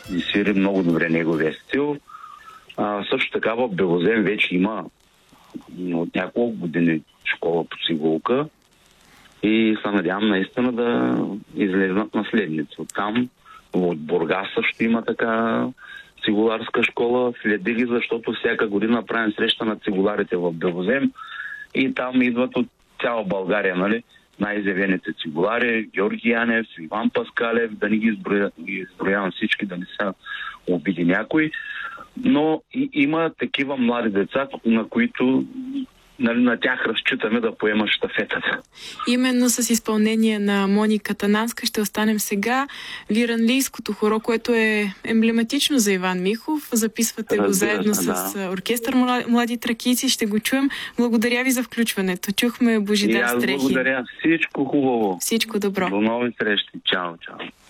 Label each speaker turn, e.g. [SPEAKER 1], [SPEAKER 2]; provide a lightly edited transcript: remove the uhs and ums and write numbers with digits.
[SPEAKER 1] и свири много добре неговия стил. Също така в Белозем вече има от няколко години школа по цигулка и се надявам наистина да излезнат наследници от там. От Бургас също има така цигуларска школа. Следи ги, защото всяка година правим среща на цигуларите в Белозем и там идват от цяла България, нали? Най-изявените цигулари, Георги Янев, Иван Паскалев, да не ги изброявам всички, да не се обиди някой. Но има такива млади деца, на които, нали, на тях разчитаме да поемат щафетата.
[SPEAKER 2] Именно с изпълнение на Моника Тананска ще останем сега. Виранлийското хоро, което е емблематично за Иван Михов. Записвате го заедно с оркестър Млади тракийци. Ще го чуем. Благодаря ви за включването. Чухме Божидар Стрехи.
[SPEAKER 1] Благодаря. Всичко хубаво.
[SPEAKER 2] Всичко добро.
[SPEAKER 1] До нови срещи. Чао, чао.